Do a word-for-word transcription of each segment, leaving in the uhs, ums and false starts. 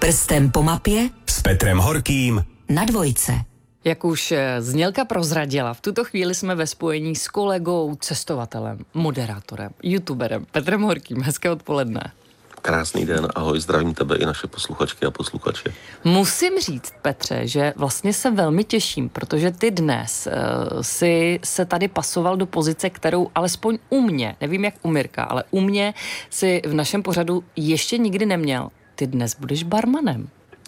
Prstem po mapě s Petrem Horkým na Dvojce. Jak už znělka prozradila, v tuto chvíli jsme ve spojení s kolegou, cestovatelem, moderátorem, youtuberem Petrem Horkým. Hezké odpoledne. Krásný den, ahoj, zdravím tebe i naše posluchačky a posluchače. Musím říct, Petře, že vlastně se velmi těším, protože ty dnes uh, si se tady pasoval do pozice, kterou alespoň u mě, nevím jak u Mirka, ale u mě si v našem pořadu ještě nikdy neměl. Ty dnes budeš barmanem.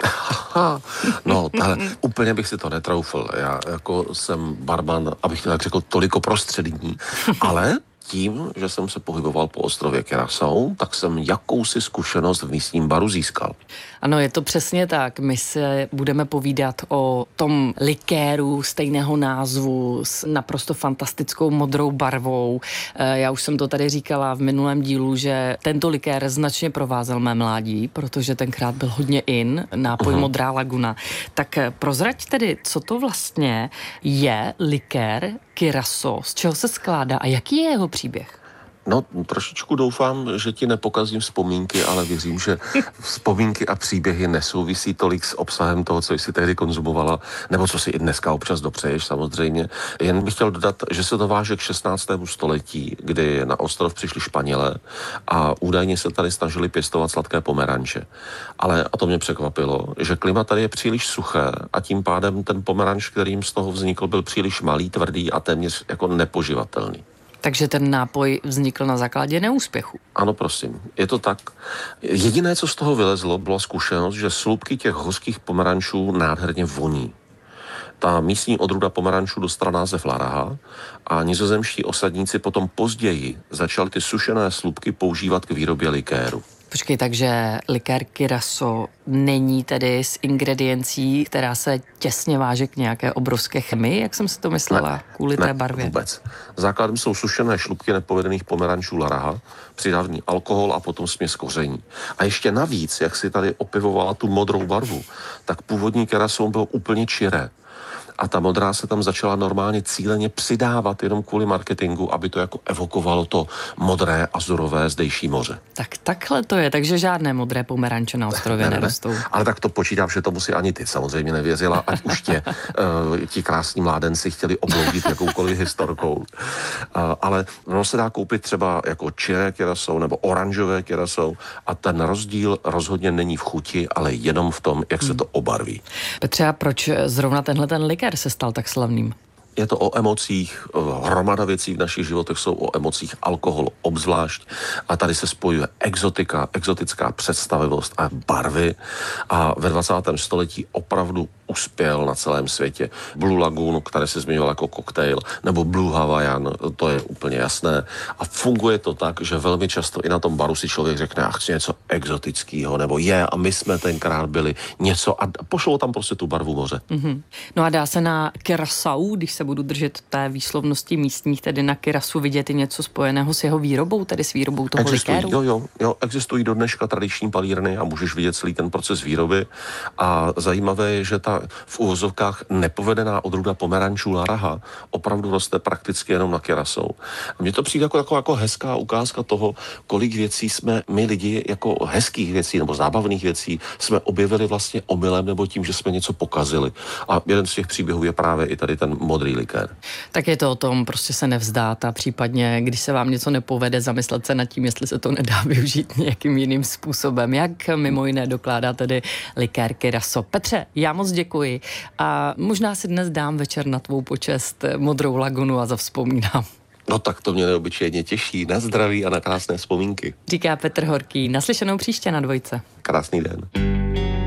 No, ale úplně bych si to netroufl. Já jako jsem barman, abych to tak řekl, toliko prostřední, ale tím, že jsem se pohyboval po ostrově Curaçao, tak jsem jakousi zkušenost v místním baru získal. Ano, je to přesně tak. My se budeme povídat o tom likéru stejného názvu s naprosto fantastickou modrou barvou. Já už jsem to tady říkala v minulém dílu, že tento likér značně provázel mé mládí, protože tenkrát byl hodně in, nápoj uh-huh. Modrá laguna. Tak prozrať tedy, co to vlastně je likér Curaçao, z čeho se skládá a jaký je jeho příběh? No, trošičku doufám, že ti nepokazím vzpomínky, ale věřím, že vzpomínky a příběhy nesouvisí tolik s obsahem toho, co jsi tehdy konzumovala, nebo co si i dneska občas dopřeješ samozřejmě. Jen bych chtěl dodat, že se to váže k šestnáctému století, kdy na ostrov přišli Španělé a údajně se tady snažili pěstovat sladké pomeranče. Ale, a to mě překvapilo, že klima tady je příliš suché a tím pádem ten pomeranč, kterým z toho vznikl, byl příliš malý, tvrdý a téměř jako nepoživatelný. Takže ten nápoj vznikl na základě neúspěchu. Ano, prosím, je to tak. Jediné, co z toho vylezlo, byla zkušenost, že slupky těch hořkých pomerančů nádherně voní. Ta místní odrůda pomerančů dostala název Laraha a nizozemští osadníci potom později začali ty sušené slupky používat k výrobě likéru. Počkej, takže likér Curaçao není tedy z ingrediencí, která se těsně váže k nějaké obrovské chemii, jak jsem si to myslela, ne, kvůli ne, té barvě? Vůbec. Základem jsou sušené šlupky nepovedených pomerančů Laraha, přidávný alkohol a potom směs koření. A ještě navíc, jak si tady opivovala tu modrou barvu, tak původní Curaçao bylo úplně čiré. A ta modrá se tam začala normálně cíleně přidávat jenom kvůli marketingu, aby to jako evokovalo to modré azurové zdejší moře. Tak takhle to je, takže žádné modré pomeranče na ostrově ne, ne, nerostou. Ne. Ale tak to počítám, že tomu si ani ty samozřejmě nevěřila, ať už tě uh, ti krásní mládenci chtěli obloudit jakoukoliv historkou. Uh, ale ono se dá koupit třeba jako čiré Curaçao nebo oranžové Curaçao a ten rozdíl rozhodně není v chuti, ale jenom v tom, jak hmm. se to obarví. Petře, a proč zrovna tenhle ten likér se stal tak slavným? Je to o emocích, hromada věcí v našich životech jsou o emocích, alkohol obzvlášť a tady se spojuje exotika, exotická představivost a barvy a ve dvacátém století opravdu uspěl na celém světě. Blue Lagoon, které se zmiňoval jako koktejl, nebo Blue Hawaiian, to je úplně jasné. A funguje to tak, že velmi často i na tom baru si člověk řekne, ach, chci něco exotického, nebo je, a my jsme tenkrát byli něco a pošlou tam prostě tu barvu moře. Mm-hmm. No a dá se na Curaçao, když se budu držet té výslovnosti místních, tedy na Curaçao vidět i něco spojeného s jeho výrobou, tedy s výrobou toho existují, likéru? Jo, jo, jo, existují do dneška tradiční palírny a můžeš vidět celý ten proces výroby. A zajímavé je, že ta v uvozovkách nepovedená odrůda pomerančů Laraha opravdu roste prakticky jenom na Curaçao. A mně to přijde jako, jako, jako hezká ukázka toho, kolik věcí jsme my lidi, jako hezkých věcí nebo zábavných věcí, jsme objevili vlastně omylem nebo tím, že jsme něco pokazili. A jeden z těch příběhů je právě i tady ten modrý likér. Tak je to o tom prostě se nevzdát a případně, když se vám něco nepovede, zamyslet se nad tím, jestli se to nedá využít nějakým jiným způsobem. Jak mimo jiné dokládá tedy likér Curaçao. Petře, já moc děkuji a možná si dnes dám večer na tvou počest Modrou lagunu a zavzpomínám. No tak to mě neobyčejně těší. Na zdraví a na krásné vzpomínky. Říká Petr Horký. Naslyšenou příště na Dvojce. Krásný den.